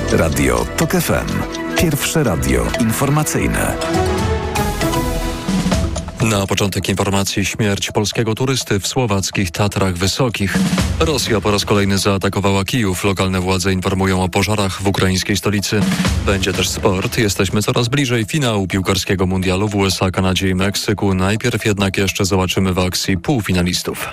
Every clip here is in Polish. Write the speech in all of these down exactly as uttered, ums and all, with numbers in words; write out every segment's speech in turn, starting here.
Radio TOK F M. Pierwsze radio informacyjne. Na początek informacji: śmierć polskiego turysty w słowackich Tatrach Wysokich. Rosja po raz kolejny zaatakowała Kijów. Lokalne władze informują o pożarach w ukraińskiej stolicy. Będzie też sport. Jesteśmy coraz bliżej finału piłkarskiego mundialu w U S A, Kanadzie i Meksyku. Najpierw jednak jeszcze zobaczymy w akcji półfinalistów.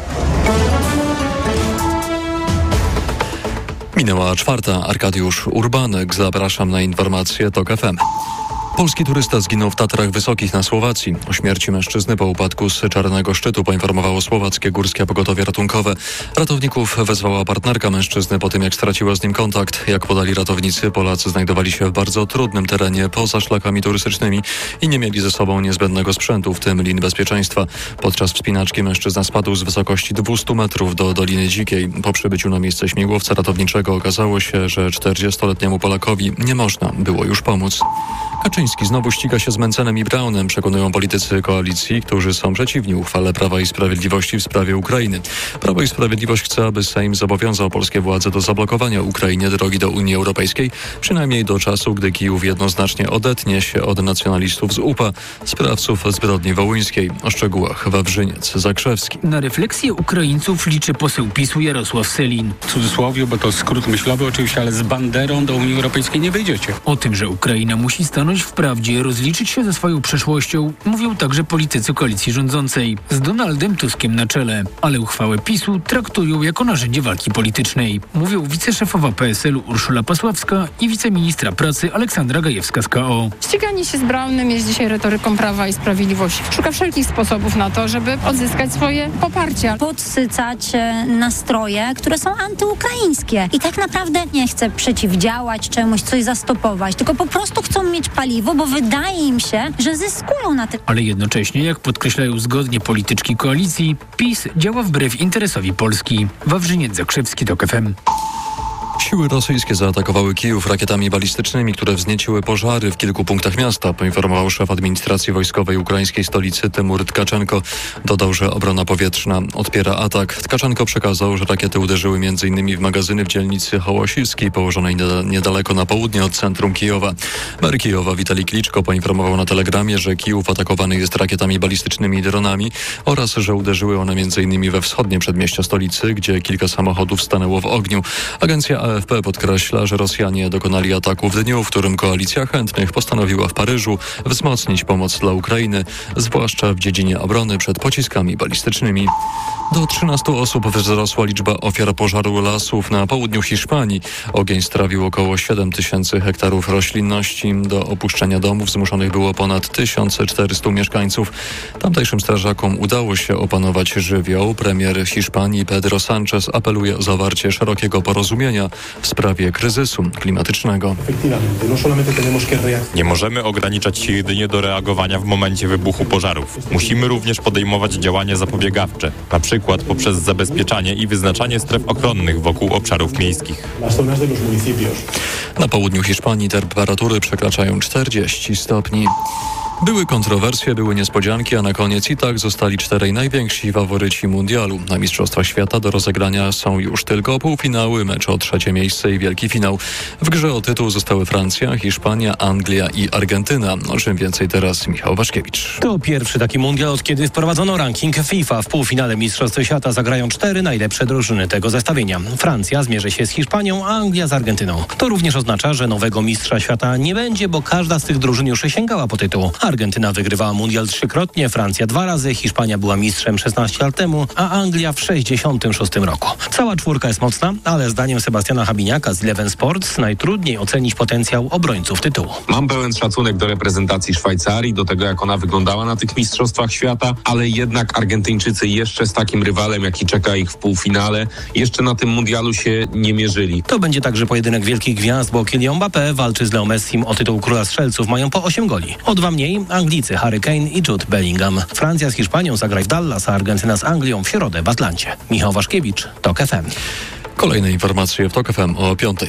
Minęła czwarta. Arkadiusz Urbanek. Zapraszam na informacje TOK F M. Polski turysta zginął w Tatrach Wysokich na Słowacji. O śmierci mężczyzny po upadku z Czarnego Szczytu poinformowało Słowackie Górskie Pogotowie Ratunkowe. Ratowników wezwała partnerka mężczyzny po tym, jak straciła z nim kontakt. Jak podali ratownicy, Polacy znajdowali się w bardzo trudnym terenie poza szlakami turystycznymi i nie mieli ze sobą niezbędnego sprzętu, w tym lin bezpieczeństwa. Podczas wspinaczki mężczyzna spadł z wysokości dwieście metrów do Doliny Dzikiej. Po przybyciu na miejsce śmigłowca ratowniczego okazało się, że czterdziestoletniemu Polakowi nie można było już pomóc. Kaczyński znowu ściga się z Mencenem i Braunem, przekonują politycy koalicji, którzy są przeciwni uchwale Prawa i Sprawiedliwości w sprawie Ukrainy. Prawo i Sprawiedliwość chce, aby Sejm zobowiązał polskie władze do zablokowania Ukrainie drogi do Unii Europejskiej, przynajmniej do czasu, gdy Kijów jednoznacznie odetnie się od nacjonalistów z U P A, sprawców zbrodni wołyńskiej. O szczegółach Wawrzyniec Zakrzewski. Na refleksję Ukraińców liczy poseł PiS-u Jarosław Sellin. W cudzysłowie, bo to skrót myślowy oczywiście, ale z banderą do Unii Europejskiej nie wyjdziecie. O tym, że Ukraina musi stanąć w prawdzie, rozliczyć się ze swoją przeszłością, mówią także politycy koalicji rządzącej z Donaldem Tuskiem na czele. Ale uchwałę PiS-u traktują jako narzędzie walki politycznej. Mówią wiceszefowa P S L u Urszula Pasławska i wiceministra pracy Aleksandra Gajewska z K O. Ściganie się z Braunem jest dzisiaj retoryką Prawa i Sprawiedliwości. Szuka wszelkich sposobów na to, żeby odzyskać swoje poparcie. Podsycać nastroje, które są antyukraińskie. I tak naprawdę nie chce przeciwdziałać czemuś, coś zastopować, tylko po prostu chcą mieć paliwo, bo wydaje im się, że zyskują na tym. Ale jednocześnie, jak podkreślają zgodnie polityczki koalicji, PiS działa wbrew interesowi Polski. Wawrzyniec Zakrzewski, TOK F M. Siły rosyjskie zaatakowały Kijów rakietami balistycznymi, które wznieciły pożary w kilku punktach miasta, poinformował szef administracji wojskowej ukraińskiej stolicy Tymur Tkaczenko. Dodał, że obrona powietrzna odpiera atak. Tkaczenko przekazał, że rakiety uderzyły m.in. w magazyny w dzielnicy Hołosiwskiej, położonej niedaleko na południe od centrum Kijowa. Mer Kijowa Witalij Kliczko poinformował na telegramie, że Kijów atakowany jest rakietami balistycznymi i dronami oraz, że uderzyły one m.in. we wschodnie przedmieścia stolicy, gdzie kilka samochodów stanęło w ogniu. Agencja A F P podkreśla, że Rosjanie dokonali ataku w dniu, w którym koalicja chętnych postanowiła w Paryżu wzmocnić pomoc dla Ukrainy, zwłaszcza w dziedzinie obrony przed pociskami balistycznymi. Do trzynastu osób wzrosła liczba ofiar pożaru lasów na południu Hiszpanii. Ogień strawił około siedem tysięcy hektarów roślinności. Do opuszczenia domów zmuszonych było ponad tysiąc czterysta mieszkańców. Tamtejszym strażakom udało się opanować żywioł. Premier Hiszpanii Pedro Sánchez apeluje o zawarcie szerokiego porozumienia w sprawie kryzysu klimatycznego. Nie możemy ograniczać się jedynie do reagowania w momencie wybuchu pożarów. Musimy również podejmować działania zapobiegawcze, na przykład poprzez zabezpieczanie i wyznaczanie stref ochronnych wokół obszarów miejskich. Na południu Hiszpanii temperatury przekraczają czterdzieści stopni. Były kontrowersje, były niespodzianki, a na koniec i tak zostali czterej najwięksi faworyci mundialu. Na Mistrzostwach Świata do rozegrania są już tylko półfinały, mecz o trzecie miejsce i wielki finał. W grze o tytuł zostały Francja, Hiszpania, Anglia i Argentyna. O czym więcej teraz Michał Waszkiewicz. To pierwszy taki mundial, od kiedy wprowadzono ranking FIFA. W półfinale Mistrzostw Świata zagrają cztery najlepsze drużyny tego zestawienia. Francja zmierzy się z Hiszpanią, a Anglia z Argentyną. To również oznacza, że nowego mistrza świata nie będzie, bo każda z tych drużyn już sięgała po tytuł. Argentyna wygrywała mundial trzykrotnie, Francja dwa razy, Hiszpania była mistrzem szesnaście lat temu, a Anglia w sześćdziesiątym szóstym roku. Cała czwórka jest mocna, ale zdaniem Sebastiana Habiniaka z Eleven Sports najtrudniej ocenić potencjał obrońców tytułu. Mam pełen szacunek do reprezentacji Szwajcarii, do tego jak ona wyglądała na tych mistrzostwach świata, ale jednak Argentyńczycy jeszcze z takim rywalem, jaki czeka ich w półfinale, jeszcze na tym mundialu się nie mierzyli. To będzie także pojedynek wielkich gwiazd, bo Kylian Mbappé walczy z Leo Messim o tytuł króla strzelców, mają po osiem goli. O dwa mniej Anglicy Harry Kane i Jude Bellingham. Francja z Hiszpanią zagra w Dallas, a Argentyna z Anglią w środę w Atlancie. Michał Waszkiewicz, TOK F M. Kolejne informacje w TOK F M o piątej.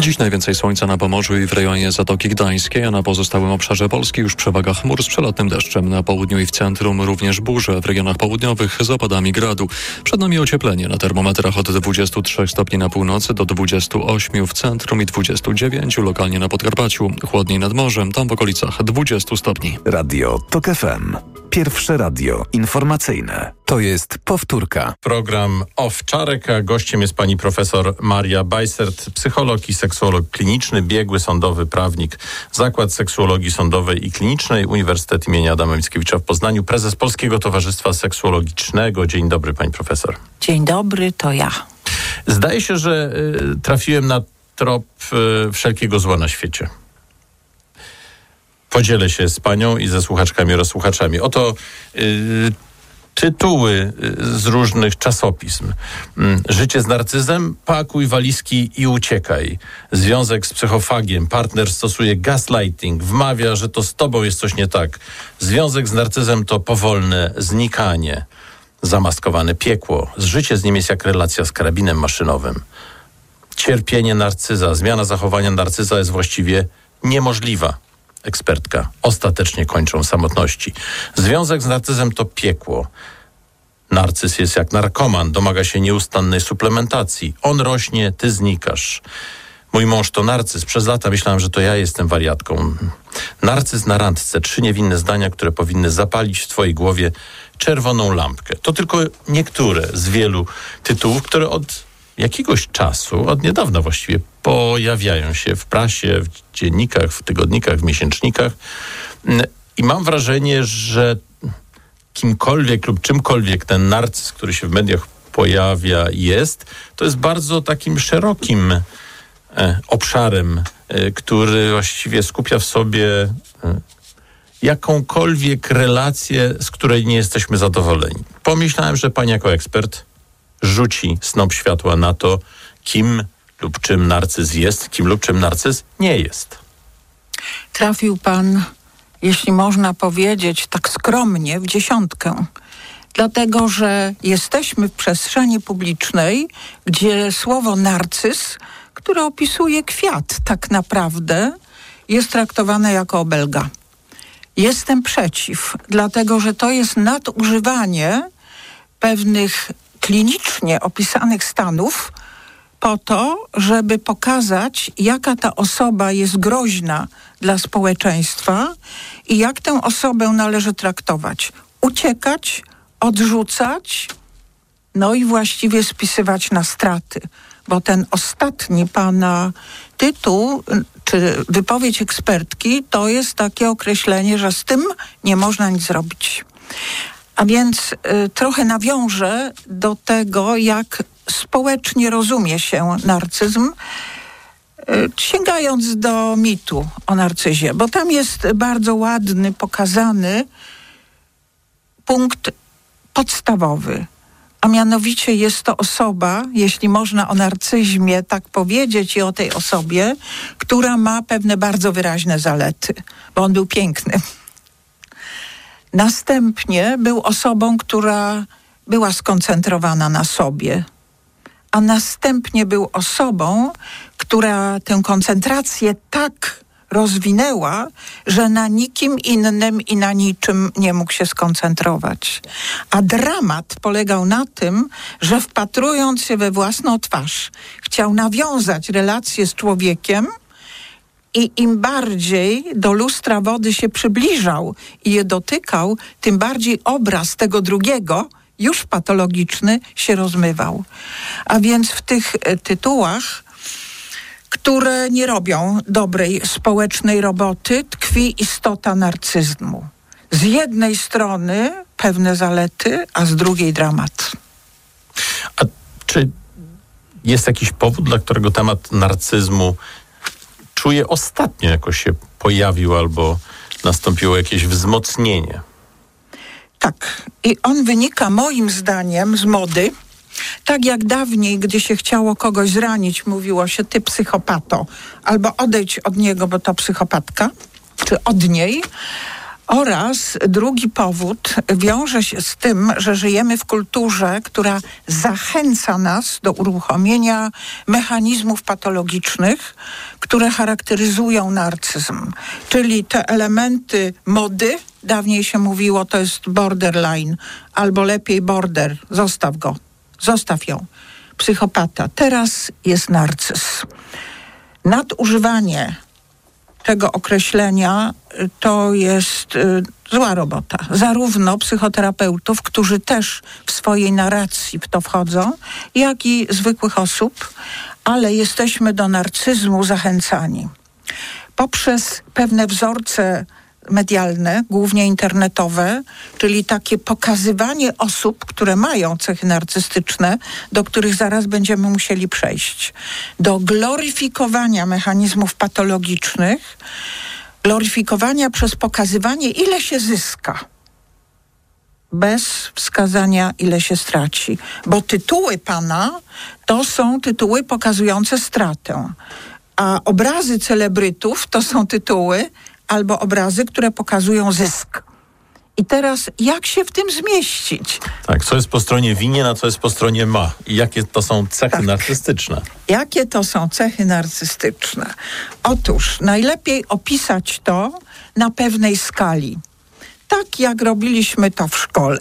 Dziś najwięcej słońca na Pomorzu i w rejonie Zatoki Gdańskiej, a na pozostałym obszarze Polski już przewaga chmur z przelotnym deszczem. Na południu i w centrum również burze, w regionach południowych z opadami gradu. Przed nami ocieplenie na termometrach od dwudziestu trzech stopni na północy do dwudziestu ośmiu w centrum i dwudziestu dziewięciu lokalnie na Podkarpaciu. Chłodniej nad morzem, tam w okolicach dwudziestu stopni. Radio TOK F M. Pierwsze radio informacyjne. To jest powtórka. Program Owczarek, a gościem jest pani profesor Maria Bajsert, psycholog i seksuolog kliniczny, biegły sądowy prawnik, Zakład Seksuologii Sądowej i Klinicznej, Uniwersytet imienia Adama Mickiewicza w Poznaniu, prezes Polskiego Towarzystwa Seksuologicznego. Dzień dobry, pani profesor. Dzień dobry, to ja. Zdaje się, że y, trafiłem na trop y, wszelkiego zła na świecie. Podzielę się z panią i ze słuchaczkami oraz słuchaczami. Oto y, tytuły z różnych czasopism. Życie z narcyzem, pakuj walizki i uciekaj. Związek z psychofagiem, partner stosuje gaslighting, wmawia, że to z tobą jest coś nie tak. Związek z narcyzem to powolne znikanie. Zamaskowane piekło. Życie z nim jest jak relacja z karabinem maszynowym. Cierpienie narcyza, zmiana zachowania narcyza jest właściwie niemożliwa. Ekspertka. Ostatecznie kończą samotności. Związek z narcyzem to piekło. Narcyz jest jak narkoman, domaga się nieustannej suplementacji. On rośnie, ty znikasz. Mój mąż to narcyz. Przez lata myślałem, że to ja jestem wariatką. Narcyz na randce. Trzy niewinne zdania, które powinny zapalić w twojej głowie czerwoną lampkę. To tylko niektóre z wielu tytułów, które od jakiegoś czasu, od niedawna właściwie, pojawiają się w prasie, w dziennikach, w tygodnikach, w miesięcznikach. I mam wrażenie, że kimkolwiek lub czymkolwiek ten narcyz, który się w mediach pojawia, jest, to jest bardzo takim szerokim e, obszarem, e, który właściwie skupia w sobie e, jakąkolwiek relację, z której nie jesteśmy zadowoleni. Pomyślałem, że pani jako ekspert rzuci snop światła na to, kim lub czym narcyz jest, kim lub czym narcyz nie jest. Trafił pan, jeśli można powiedzieć tak skromnie, w dziesiątkę. Dlatego, że jesteśmy w przestrzeni publicznej, gdzie słowo narcyz, które opisuje kwiat tak naprawdę, jest traktowane jako obelga. Jestem przeciw, dlatego, że to jest nadużywanie pewnych klinicznie opisanych stanów po to, żeby pokazać, jaka ta osoba jest groźna dla społeczeństwa i jak tę osobę należy traktować. Uciekać, odrzucać, no i właściwie spisywać na straty. Bo ten ostatni pana tytuł, czy wypowiedź ekspertki, to jest takie określenie, że z tym nie można nic zrobić. A więc y, trochę nawiążę do tego, jak społecznie rozumie się narcyzm, y, sięgając do mitu o narcyzie, bo tam jest bardzo ładny, pokazany punkt podstawowy, a mianowicie jest to osoba, jeśli można o narcyzmie tak powiedzieć i o tej osobie, która ma pewne bardzo wyraźne zalety, bo on był piękny. Następnie był osobą, która była skoncentrowana na sobie, a następnie był osobą, która tę koncentrację tak rozwinęła, że na nikim innym i na niczym nie mógł się skoncentrować. A dramat polegał na tym, że wpatrując się we własną twarz, chciał nawiązać relację z człowiekiem, i im bardziej do lustra wody się przybliżał i je dotykał, tym bardziej obraz tego drugiego, już patologiczny, się rozmywał. A więc w tych tytułach, które nie robią dobrej społecznej roboty, tkwi istota narcyzmu. Z jednej strony pewne zalety, a z drugiej dramat. A czy jest jakiś powód, dla którego temat narcyzmu czuję ostatnio jakoś się pojawił albo nastąpiło jakieś wzmocnienie? Tak. I on wynika moim zdaniem z mody. Tak jak dawniej, gdy się chciało kogoś zranić, mówiło się ty psychopato, albo odejdź od niego, bo to psychopatka, czy od niej. Oraz drugi powód wiąże się z tym, że żyjemy w kulturze, która zachęca nas do uruchomienia mechanizmów patologicznych, które charakteryzują narcyzm. Czyli te elementy mody, dawniej się mówiło, to jest borderline, albo lepiej border, zostaw go, zostaw ją, psychopata. Teraz jest narcyz. Nadużywanie tego określenia to jest y, zła robota. Zarówno psychoterapeutów, którzy też w swojej narracji w to wchodzą, jak i zwykłych osób, ale jesteśmy do narcyzmu zachęcani poprzez pewne wzorce medialne, głównie internetowe, czyli takie pokazywanie osób, które mają cechy narcystyczne, do których zaraz będziemy musieli przejść, do gloryfikowania mechanizmów patologicznych, gloryfikowania przez pokazywanie, ile się zyska, bez wskazania, ile się straci. Bo tytuły pana to są tytuły pokazujące stratę, a obrazy celebrytów to są tytuły albo obrazy, które pokazują zysk. I teraz jak się w tym zmieścić? Tak, co jest po stronie winien, a co jest po stronie ma? I jakie to są cechy tak. narcystyczne? Jakie to są cechy narcystyczne? Otóż najlepiej opisać to na pewnej skali. Tak jak robiliśmy to w szkole.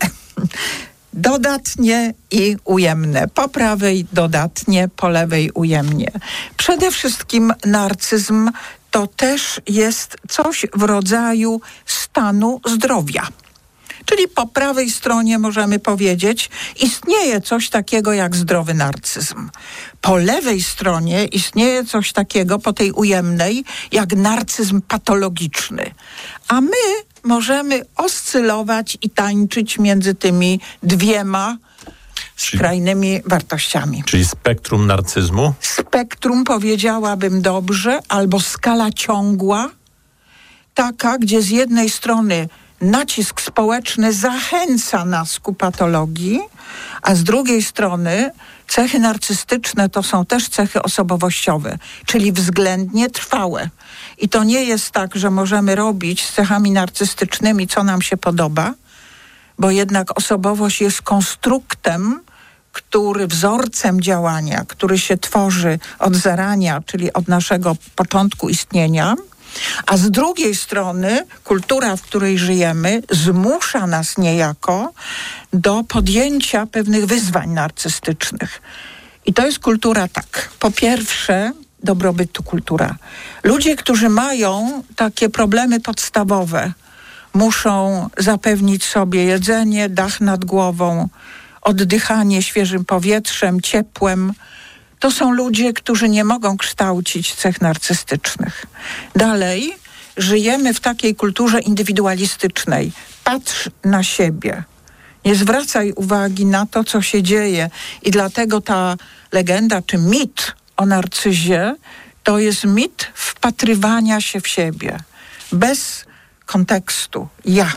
Dodatnie i ujemne. Po prawej dodatnie, po lewej ujemnie. Przede wszystkim narcyzm to też jest coś w rodzaju stanu zdrowia. Czyli po prawej stronie możemy powiedzieć, istnieje coś takiego jak zdrowy narcyzm. Po lewej stronie istnieje coś takiego, po tej ujemnej, jak narcyzm patologiczny. A my możemy oscylować i tańczyć między tymi dwiema skrajnymi wartościami. Czyli spektrum narcyzmu? Spektrum, powiedziałabym dobrze, albo skala ciągła, taka, gdzie z jednej strony nacisk społeczny zachęca nas ku patologii, a z drugiej strony cechy narcystyczne to są też cechy osobowościowe, czyli względnie trwałe. I to nie jest tak, że możemy robić z cechami narcystycznymi, co nam się podoba, bo jednak osobowość jest konstruktem, który wzorcem działania, który się tworzy od zarania, czyli od naszego początku istnienia, a z drugiej strony kultura, w której żyjemy, zmusza nas niejako do podjęcia pewnych wyzwań narcystycznych. I to jest kultura tak, po pierwsze dobrobytu kultura. Ludzie, którzy mają takie problemy podstawowe, muszą zapewnić sobie jedzenie, dach nad głową, oddychanie świeżym powietrzem, ciepłem. To są ludzie, którzy nie mogą kształcić cech narcystycznych. Dalej, żyjemy w takiej kulturze indywidualistycznej. Patrz na siebie. Nie zwracaj uwagi na to, co się dzieje. I dlatego ta legenda czy mit o narcyzie to jest mit wpatrywania się w siebie. Bez kontekstu. Ja.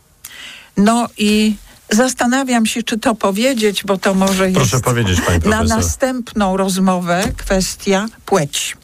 No i zastanawiam się, czy to powiedzieć, bo to może Proszę jest powiedzieć, pani profesor. na następną rozmowę kwestia płci.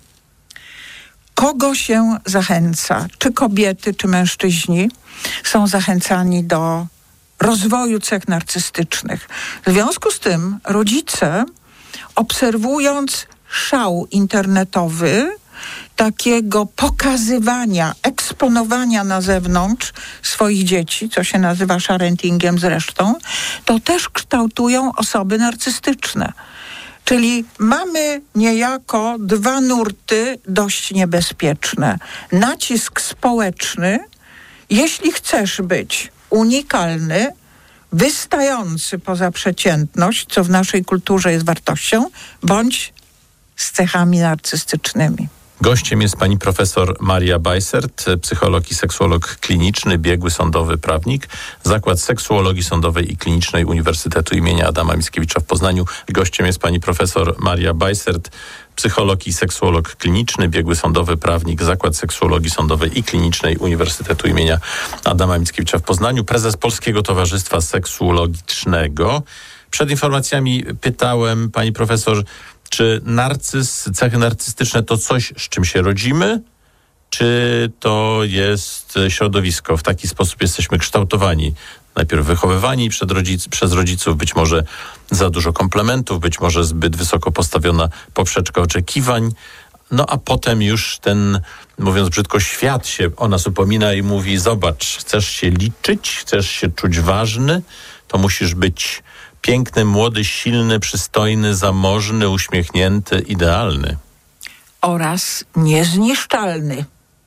Kogo się zachęca? Czy kobiety, czy mężczyźni są zachęcani do rozwoju cech narcystycznych? W związku z tym rodzice, obserwując szał internetowy, takiego pokazywania, eksponowania na zewnątrz swoich dzieci, co się nazywa sharentingiem zresztą, to też kształtują osoby narcystyczne. Czyli mamy niejako dwa nurty dość niebezpieczne. Nacisk społeczny, jeśli chcesz być unikalny, wystający poza przeciętność, co w naszej kulturze jest wartością, bądź z cechami narcystycznymi. Gościem jest pani profesor Maria Bajsert, psycholog i seksuolog kliniczny, biegły sądowy prawnik, Zakład Seksuologii Sądowej i Klinicznej Uniwersytetu imienia Adama Mickiewicza w Poznaniu. Gościem jest pani profesor Maria Bajsert, psycholog i seksuolog kliniczny, biegły sądowy prawnik, Zakład Seksuologii Sądowej i Klinicznej Uniwersytetu imienia Adama Mickiewicza w Poznaniu, prezes Polskiego Towarzystwa Seksuologicznego. Przed informacjami pytałem pani profesor, czy narcyz, cechy narcystyczne to coś, z czym się rodzimy, czy to jest środowisko. W taki sposób jesteśmy kształtowani. Najpierw wychowywani przed rodzic, przez rodziców, być może za dużo komplementów, być może zbyt wysoko postawiona poprzeczka oczekiwań. No a potem już ten, mówiąc brzydko, świat się o nas upomina i mówi: zobacz, chcesz się liczyć, chcesz się czuć ważny, to musisz być piękny, młody, silny, przystojny, zamożny, uśmiechnięty, idealny. Oraz niezniszczalny.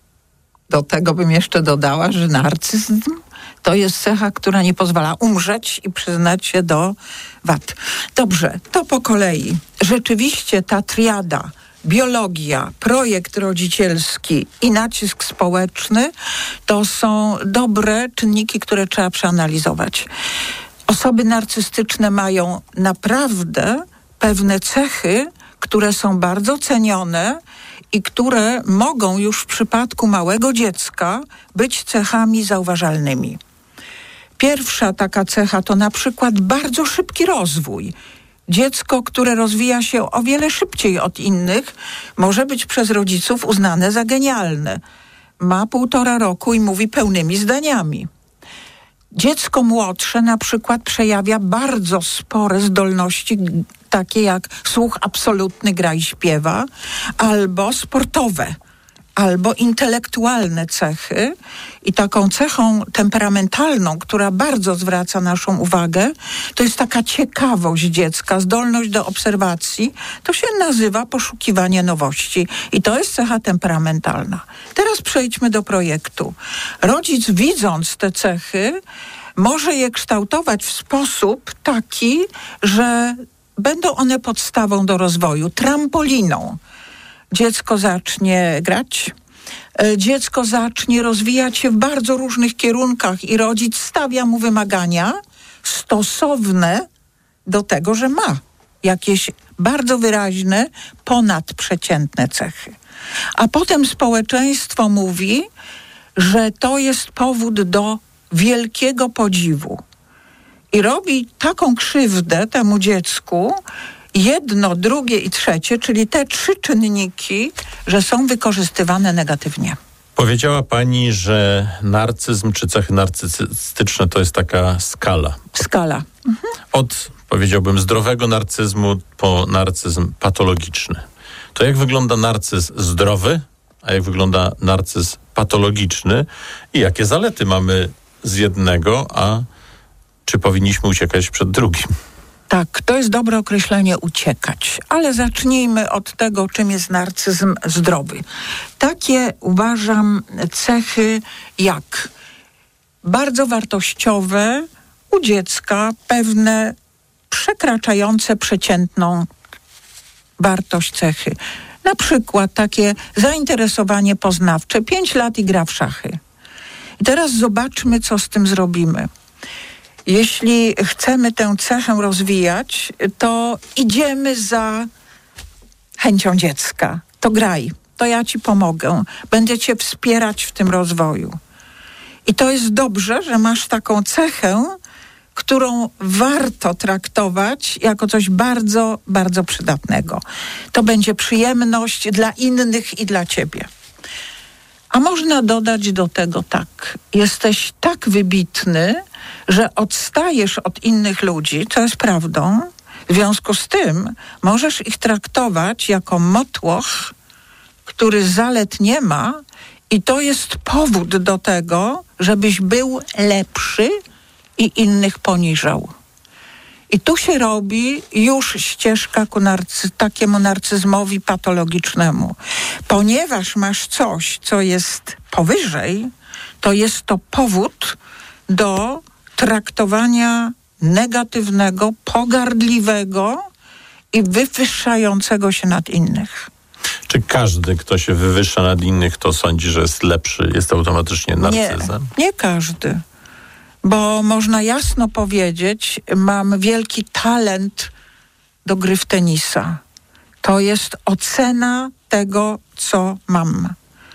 Do tego bym jeszcze dodała, że narcyzm to jest cecha, która nie pozwala umrzeć i przyznać się do wad. Dobrze, to po kolei. Rzeczywiście ta triada, biologia, projekt rodzicielski i nacisk społeczny to są dobre czynniki, które trzeba przeanalizować. Osoby narcystyczne mają naprawdę pewne cechy, które są bardzo cenione i które mogą już w przypadku małego dziecka być cechami zauważalnymi. Pierwsza taka cecha to na przykład bardzo szybki rozwój. Dziecko, które rozwija się o wiele szybciej od innych, może być przez rodziców uznane za genialne. Ma półtora roku i mówi pełnymi zdaniami. Dziecko młodsze na przykład przejawia bardzo spore zdolności, takie jak słuch absolutny, gra i śpiewa, albo sportowe, albo intelektualne cechy. I taką cechą temperamentalną, która bardzo zwraca naszą uwagę, to jest taka ciekawość dziecka, zdolność do obserwacji. To się nazywa poszukiwanie nowości i to jest cecha temperamentalna. Teraz przejdźmy do projektu. Rodzic, widząc te cechy, może je kształtować w sposób taki, że będą one podstawą do rozwoju, trampoliną. Dziecko zacznie grać, dziecko zacznie rozwijać się w bardzo różnych kierunkach i rodzic stawia mu wymagania stosowne do tego, że ma jakieś bardzo wyraźne, ponadprzeciętne cechy. A potem społeczeństwo mówi, że to jest powód do wielkiego podziwu. I robi taką krzywdę temu dziecku, jedno, drugie i trzecie, czyli te trzy czynniki, że są wykorzystywane negatywnie. Powiedziała pani, że narcyzm czy cechy narcystyczne to jest taka skala. Skala. Mhm. Od, powiedziałbym, zdrowego narcyzmu po narcyzm patologiczny. To jak wygląda narcyzm zdrowy, a jak wygląda narcyzm patologiczny i jakie zalety mamy z jednego, a czy powinniśmy uciekać przed drugim? Tak, to jest dobre określenie uciekać, ale zacznijmy od tego, czym jest narcyzm zdrowy. Takie uważam cechy jak bardzo wartościowe u dziecka, pewne przekraczające przeciętną wartość cechy. Na przykład takie zainteresowanie poznawcze, pięć lat i gra w szachy. I teraz zobaczmy, co z tym zrobimy. Jeśli chcemy tę cechę rozwijać, to idziemy za chęcią dziecka. To graj, to ja ci pomogę, będę cię wspierać w tym rozwoju. I to jest dobrze, że masz taką cechę, którą warto traktować jako coś bardzo, bardzo przydatnego. To będzie przyjemność dla innych i dla ciebie. A można dodać do tego tak. Jesteś tak wybitny, że odstajesz od innych ludzi, co jest prawdą. W związku z tym możesz ich traktować jako motłoch, który zalet nie ma i to jest powód do tego, żebyś był lepszy i innych poniżał. I tu się robi już ścieżka ku narcy- takiemu narcyzmowi patologicznemu. Ponieważ masz coś, co jest powyżej, to jest to powód do traktowania negatywnego, pogardliwego i wywyższającego się nad innych. Czy każdy, kto się wywyższa nad innych, to sądzi, że jest lepszy, jest automatycznie narcyzem? Nie, nie każdy. Bo można jasno powiedzieć, mam wielki talent do gry w tenisa. To jest ocena tego, co mam.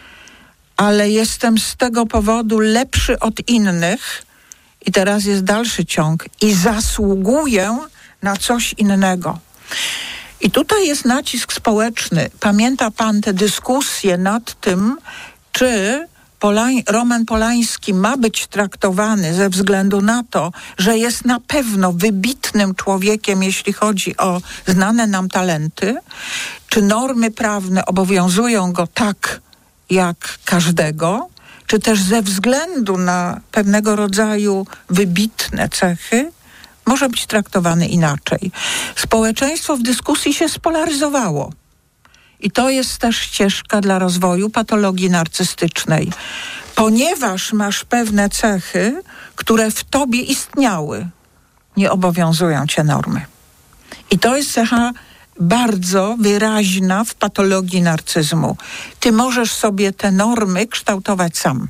Ale jestem z tego powodu lepszy od innych i teraz jest dalszy ciąg i zasługuję na coś innego. I tutaj jest nacisk społeczny. Pamięta pan te dyskusje nad tym, czy Polań, Roman Polański ma być traktowany ze względu na to, że jest na pewno wybitnym człowiekiem, jeśli chodzi o znane nam talenty, czy normy prawne obowiązują go tak, jak każdego, czy też ze względu na pewnego rodzaju wybitne cechy, może być traktowany inaczej. Społeczeństwo w dyskusji się spolaryzowało. I to jest też ścieżka dla rozwoju patologii narcystycznej. Ponieważ masz pewne cechy, które w tobie istniały, nie obowiązują cię normy. I to jest cecha bardzo wyraźna w patologii narcyzmu. Ty możesz sobie te normy kształtować sam.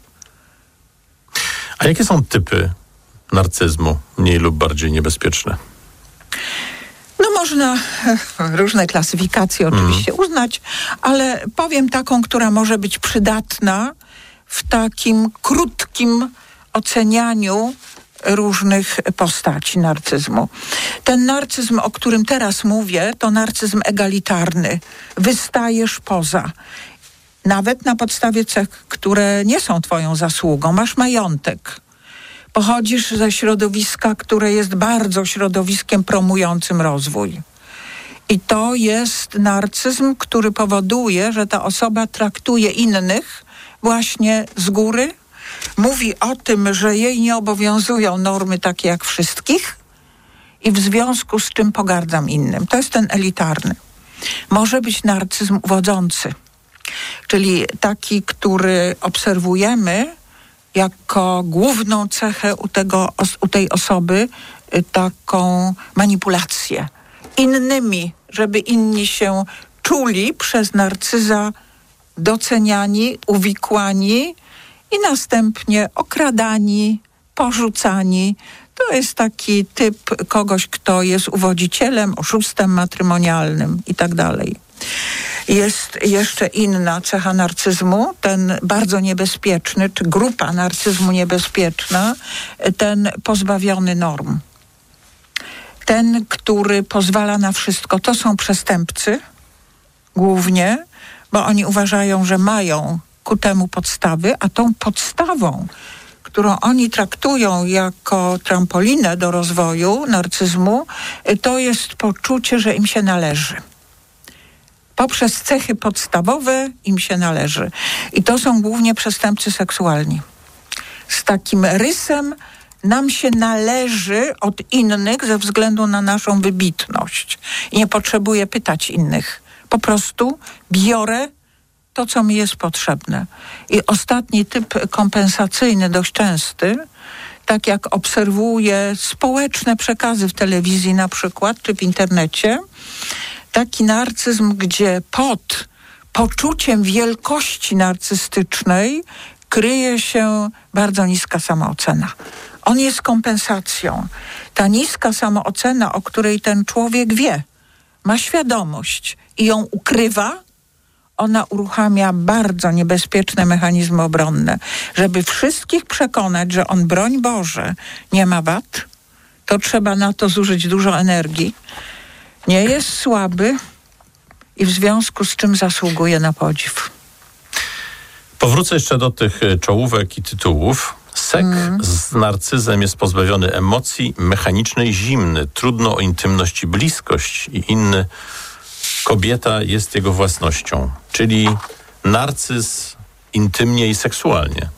A jakie są typy narcyzmu, mniej lub bardziej niebezpieczne? No można różne klasyfikacje oczywiście mm. uznać, ale powiem taką, która może być przydatna w takim krótkim ocenianiu różnych postaci narcyzmu. Ten narcyzm, o którym teraz mówię, to narcyzm egalitarny. Wystajesz poza. Nawet na podstawie cech, które nie są twoją zasługą. Masz majątek. Pochodzisz ze środowiska, które jest bardzo środowiskiem promującym rozwój. I to jest narcyzm, który powoduje, że ta osoba traktuje innych właśnie z góry, mówi o tym, że jej nie obowiązują normy takie jak wszystkich i w związku z czym pogardzam innym. To jest ten elitarny. Może być narcyzm uwodzący, czyli taki, który obserwujemy jako główną cechę u, tego, u tej osoby, taką manipulację innymi, żeby inni się czuli przez narcyza doceniani, uwikłani i następnie okradani, porzucani. To jest taki typ kogoś, kto jest uwodzicielem, oszustem matrymonialnym i tak dalej. Jest jeszcze inna cecha narcyzmu, ten bardzo niebezpieczny, czy grupa narcyzmu niebezpieczna, ten pozbawiony norm. Ten, który pozwala na wszystko. To są przestępcy głównie, bo oni uważają, że mają ku temu podstawy, a tą podstawą, którą oni traktują jako trampolinę do rozwoju narcyzmu, to jest poczucie, że im się należy. Poprzez cechy podstawowe im się należy. I to są głównie przestępcy seksualni. Z takim rysem nam się należy od innych ze względu na naszą wybitność. I nie potrzebuję pytać innych. Po prostu biorę to, co mi jest potrzebne. I ostatni typ kompensacyjny, dość częsty, tak jak obserwuję społeczne przekazy w telewizji na przykład, czy w internecie, taki narcyzm, gdzie pod poczuciem wielkości narcystycznej kryje się bardzo niska samoocena. On jest kompensacją. Ta niska samoocena, o której ten człowiek wie, ma świadomość i ją ukrywa, ona uruchamia bardzo niebezpieczne mechanizmy obronne. Żeby wszystkich przekonać, że on, broń Boże, nie ma wad, to trzeba na to zużyć dużo energii. Nie jest słaby i w związku z czym zasługuje na podziw. Powrócę jeszcze do tych czołówek i tytułów. Sek mm. z narcyzem jest pozbawiony emocji, mechaniczny i zimny, trudno o intymność i bliskość i inny. Kobieta jest jego własnością, czyli narcyz intymnie i seksualnie.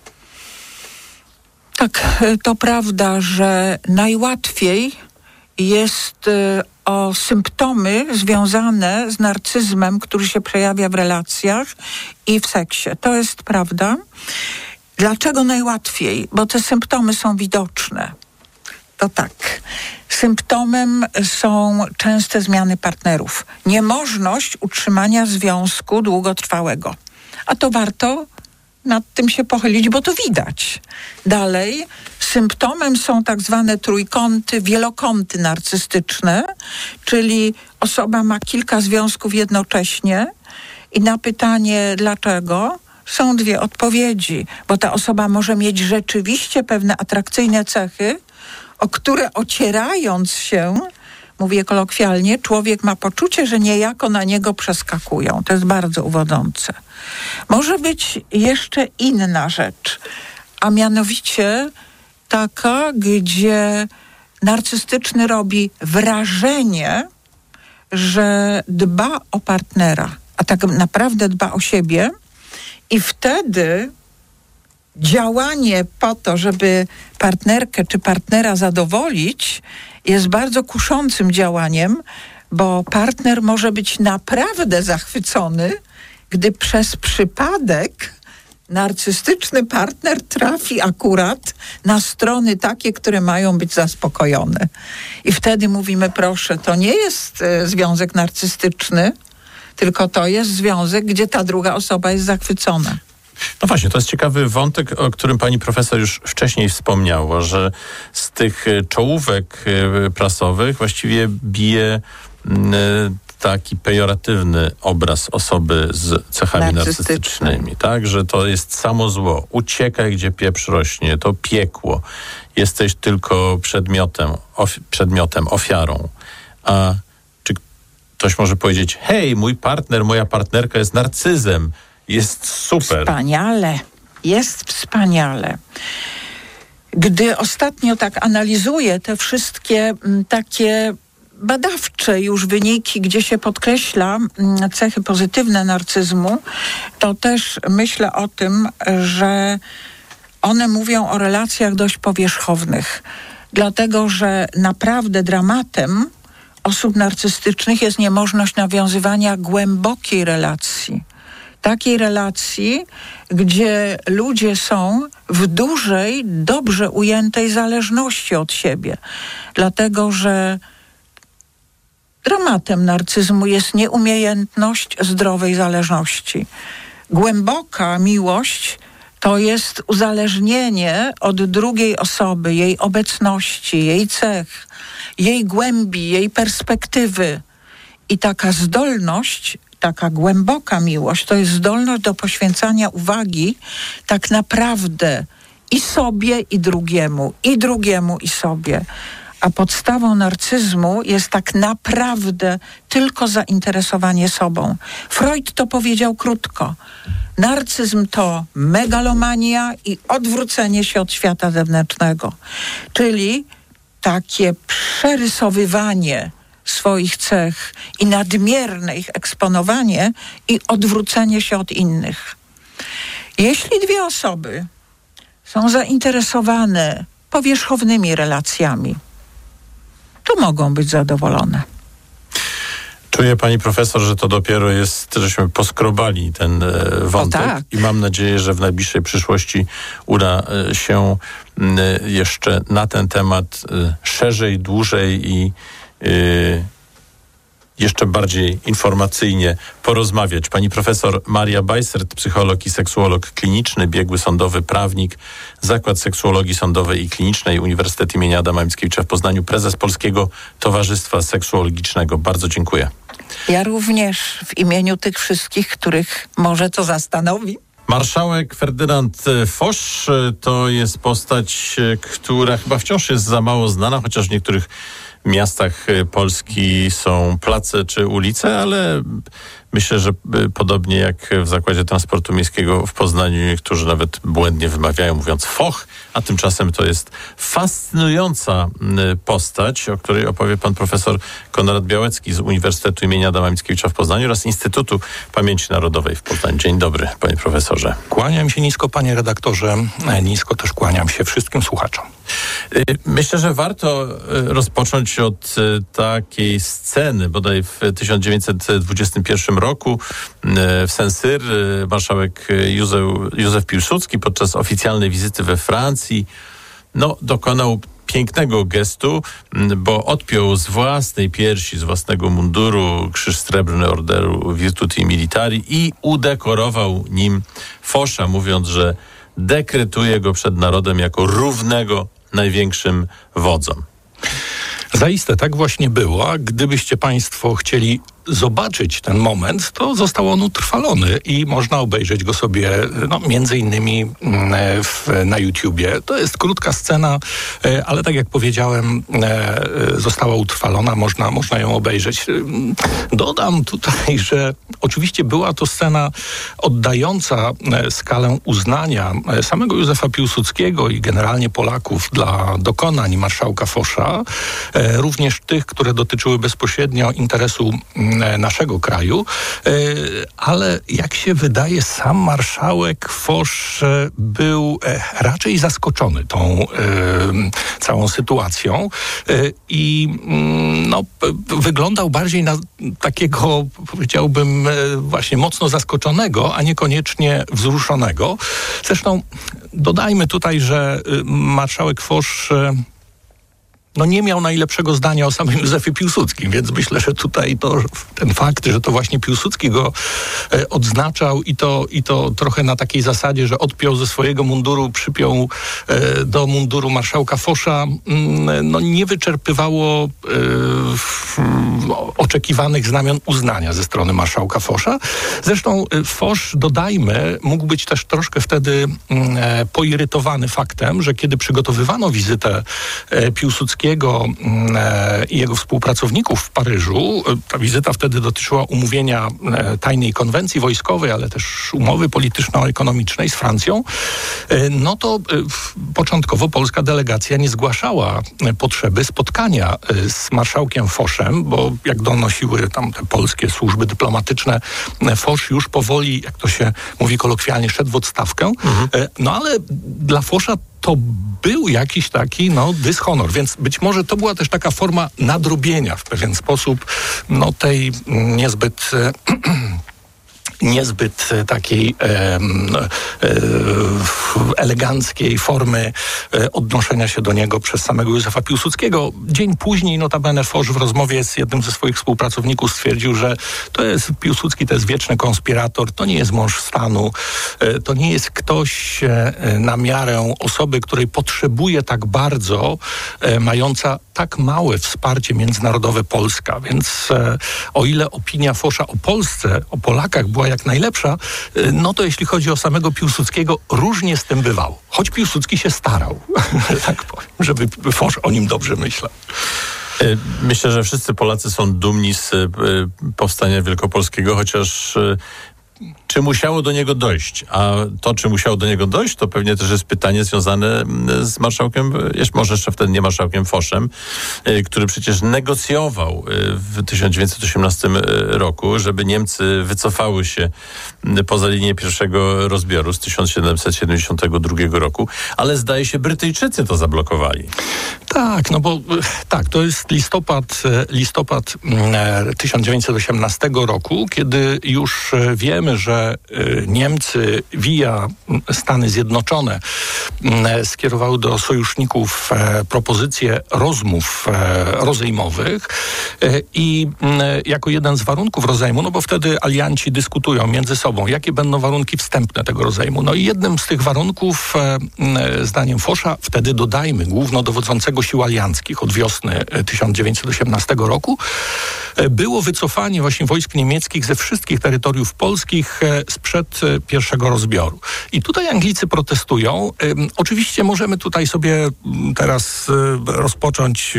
Tak, to prawda, że najłatwiej jest o symptomy związane z narcyzmem, który się przejawia w relacjach i w seksie. To jest prawda. Dlaczego najłatwiej? Bo te symptomy są widoczne. To tak. Symptomem są częste zmiany partnerów. Niemożność utrzymania związku długotrwałego. A to warto nad tym się pochylić, bo to widać. Dalej, symptomem są tak zwane trójkąty, wielokąty narcystyczne, czyli osoba ma kilka związków jednocześnie i na pytanie dlaczego są dwie odpowiedzi, bo ta osoba może mieć rzeczywiście pewne atrakcyjne cechy, o które ocierając się mówię kolokwialnie, człowiek ma poczucie, że niejako na niego przeskakują. To jest bardzo uwodzące. Może być jeszcze inna rzecz, a mianowicie taka, gdzie narcystyczny robi wrażenie, że dba o partnera, a tak naprawdę dba o siebie i wtedy działanie po to, żeby partnerkę czy partnera zadowolić, jest bardzo kuszącym działaniem, bo partner może być naprawdę zachwycony, gdy przez przypadek narcystyczny partner trafi akurat na strony takie, które mają być zaspokojone. I wtedy mówimy, proszę, to nie jest e, związek narcystyczny, tylko to jest związek, gdzie ta druga osoba jest zachwycona. No właśnie, to jest ciekawy wątek, o którym pani profesor już wcześniej wspomniała, że z tych czołówek prasowych właściwie bije taki pejoratywny obraz osoby z cechami narcystycznymi, tak? Że to jest samo zło. Uciekaj, gdzie pieprz rośnie, to piekło. Jesteś tylko przedmiotem, ofi- przedmiotem, ofiarą. A czy ktoś może powiedzieć, hej, mój partner, moja partnerka jest narcyzem, jest super. Wspaniale. Jest wspaniale. Gdy ostatnio tak analizuję te wszystkie m, takie badawcze już wyniki, gdzie się podkreśla m, cechy pozytywne narcyzmu, to też myślę o tym, że one mówią o relacjach dość powierzchownych. Dlatego, że naprawdę dramatem osób narcystycznych jest niemożność nawiązywania głębokiej relacji. Takiej relacji, gdzie ludzie są w dużej, dobrze ujętej zależności od siebie. Dlatego, że dramatem narcyzmu jest nieumiejętność zdrowej zależności. Głęboka miłość to jest uzależnienie od drugiej osoby, jej obecności, jej cech, jej głębi, jej perspektywy. I taka zdolność, taka głęboka miłość, to jest zdolność do poświęcania uwagi tak naprawdę i sobie, i drugiemu, i drugiemu, i sobie. A podstawą narcyzmu jest tak naprawdę tylko zainteresowanie sobą. Freud to powiedział krótko. Narcyzm to megalomania i odwrócenie się od świata zewnętrznego. Czyli takie przerysowywanie swoich cech i nadmierne ich eksponowanie i odwrócenie się od innych. Jeśli dwie osoby są zainteresowane powierzchownymi relacjami, to mogą być zadowolone. Czuje pani profesor, że to dopiero jest, żeśmy poskrobali ten e, wątek o, tak. I mam nadzieję, że w najbliższej przyszłości uda e, się e, jeszcze na ten temat e, szerzej, dłużej i e, jeszcze bardziej informacyjnie porozmawiać. Pani profesor Maria Bajsert, psycholog i seksuolog kliniczny, biegły sądowy, prawnik, Zakład Seksuologii Sądowej i Klinicznej, Uniwersytet imienia Adama Mickiewicza w Poznaniu, prezes Polskiego Towarzystwa Seksuologicznego. Bardzo dziękuję. Ja również w imieniu tych wszystkich, których może to zastanowi. Marszałek Ferdynand Foch to jest postać, która chyba wciąż jest za mało znana, chociaż w niektórych miastach Polski są place czy ulice, ale myślę, że podobnie jak w Zakładzie Transportu Miejskiego w Poznaniu niektórzy nawet błędnie wymawiają, mówiąc Foch, a tymczasem to jest fascynująca postać, o której opowie pan profesor Konrad Białecki z Uniwersytetu imienia Adama Mickiewicza w Poznaniu oraz Instytutu Pamięci Narodowej w Poznaniu. Dzień dobry, panie profesorze. Kłaniam się nisko, panie redaktorze. Nisko też kłaniam się wszystkim słuchaczom. Myślę, że warto rozpocząć od takiej sceny, bodaj w tysiąc dziewięćset dwudziestym pierwszym roku w Saint-Cyr marszałek Józef, Józef Piłsudski podczas oficjalnej wizyty we Francji no, dokonał pięknego gestu, bo odpiął z własnej piersi, z własnego munduru krzyż srebrny Orderu Virtuti Militari i udekorował nim Focha, mówiąc, że dekretuje go przed narodem jako równego największym wodzom. Zaiste tak właśnie było, a gdybyście państwo chcieli zobaczyć ten moment, to został on utrwalony i można obejrzeć go sobie no, między innymi w, na YouTubie. To jest krótka scena, ale tak jak powiedziałem, została utrwalona, można, można ją obejrzeć. Dodam tutaj, że oczywiście była to scena oddająca skalę uznania samego Józefa Piłsudskiego i generalnie Polaków dla dokonań marszałka Fosza, również tych, które dotyczyły bezpośrednio interesu naszego kraju, ale jak się wydaje, sam marszałek Fosz był raczej zaskoczony tą całą sytuacją i no, wyglądał bardziej na takiego, powiedziałbym, właśnie mocno zaskoczonego, a niekoniecznie wzruszonego. Zresztą dodajmy tutaj, że marszałek Fosz no nie miał najlepszego zdania o samym Józefie Piłsudskim, więc myślę, że tutaj to, ten fakt, że to właśnie Piłsudski go e, odznaczał i to, i to trochę na takiej zasadzie, że odpiął ze swojego munduru, przypiął e, do munduru marszałka Fosza, m, no nie wyczerpywało e, w, oczekiwanych znamion uznania ze strony marszałka Fosza. Zresztą e, Fosz, dodajmy, mógł być też troszkę wtedy e, poirytowany faktem, że kiedy przygotowywano wizytę e, Piłsudskiego i jego współpracowników w Paryżu. Ta wizyta wtedy dotyczyła umówienia tajnej konwencji wojskowej, ale też umowy polityczno-ekonomicznej z Francją. No to początkowo polska delegacja nie zgłaszała potrzeby spotkania z marszałkiem Foszem, bo jak donosiły tam te polskie służby dyplomatyczne, Fosz już powoli, jak to się mówi kolokwialnie, szedł w odstawkę. Mhm. No ale dla Fosza to był jakiś taki, no, dyshonor, więc być może to była też taka forma nadrobienia w pewien sposób, no, tej niezbyt... niezbyt takiej e, e, eleganckiej formy e, odnoszenia się do niego przez samego Józefa Piłsudskiego. Dzień później notabene Fosz w rozmowie z jednym ze swoich współpracowników stwierdził, że to jest Piłsudski, to jest wieczny konspirator, to nie jest mąż stanu, e, to nie jest ktoś e, na miarę osoby, której potrzebuje tak bardzo, e, mająca tak małe wsparcie międzynarodowe Polska. Więc e, o ile opinia Fosza o Polsce, o Polakach była jak najlepsza, no to jeśli chodzi o samego Piłsudskiego, różnie z tym bywało. Choć Piłsudski się starał, tak powiem, żeby Fosz o nim dobrze myślał. Myślę, że wszyscy Polacy są dumni z powstania wielkopolskiego, chociaż czy musiało do niego dojść? A to, czy musiało do niego dojść, to pewnie też jest pytanie związane z marszałkiem, może jeszcze wtedy nie marszałkiem Foszem, który przecież negocjował w tysiąc dziewięćset osiemnastym roku, żeby Niemcy wycofały się poza linię pierwszego rozbioru z tysiąc siedemset siedemdziesiątego drugiego roku, ale zdaje się Brytyjczycy to zablokowali. Tak, no bo tak, to jest listopad, listopad tysiąc dziewięćset osiemnastego roku, kiedy już wiemy, że Niemcy via Stany Zjednoczone skierowały do sojuszników propozycję rozmów rozejmowych i jako jeden z warunków rozejmu, no bo wtedy alianci dyskutują między sobą, jakie będą warunki wstępne tego rozejmu. No i jednym z tych warunków, zdaniem Fosza, wtedy dodajmy, głównodowodzącego sił alianckich od wiosny tysiąc dziewięćset osiemnastego roku, było wycofanie właśnie wojsk niemieckich ze wszystkich terytoriów polskich sprzed pierwszego rozbioru. I tutaj Anglicy protestują. Oczywiście możemy tutaj sobie teraz rozpocząć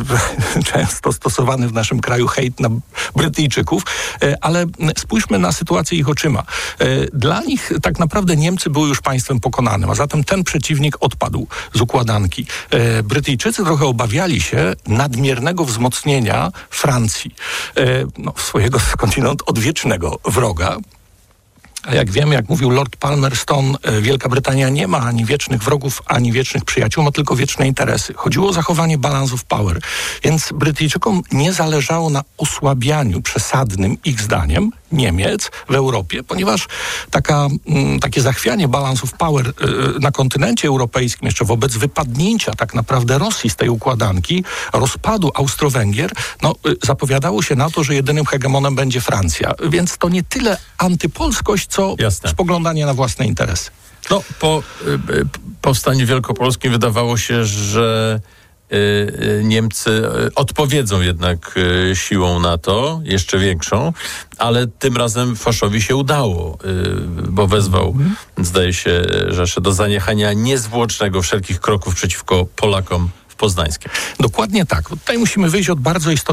często stosowany w naszym kraju hejt na Brytyjczyków, ale spójrzmy na sytuację ich oczyma. Dla nich tak naprawdę Niemcy były już państwem pokonanym, a zatem ten przeciwnik odpadł z układanki. Brytyjczycy trochę obawiali się nadmiernego wzmocnienia Francji, no, swojego skądinąd odwiecznego wroga. A jak wiemy, jak mówił Lord Palmerston, Wielka Brytania nie ma ani wiecznych wrogów, ani wiecznych przyjaciół, ma tylko wieczne interesy. Chodziło o zachowanie balance of power. Więc Brytyjczykom nie zależało na osłabianiu przesadnym, ich zdaniem, Niemiec w Europie, ponieważ taka, m, takie zachwianie balance of power y, na kontynencie europejskim, jeszcze wobec wypadnięcia tak naprawdę Rosji z tej układanki, rozpadu Austro-Węgier, no, y, zapowiadało się na to, że jedynym hegemonem będzie Francja. Więc to nie tyle antypolskość, co Jasne. spoglądanie na własne interesy. No, po y, powstaniu wielkopolskim wydawało się, że Niemcy odpowiedzą jednak siłą na to, jeszcze większą, ale tym razem Foszowi się udało, bo wezwał, zdaje się, Rzeszę do zaniechania niezwłocznego wszelkich kroków przeciwko Polakom w Poznańskiem. Dokładnie tak. Tutaj musimy wyjść od bardzo istotnych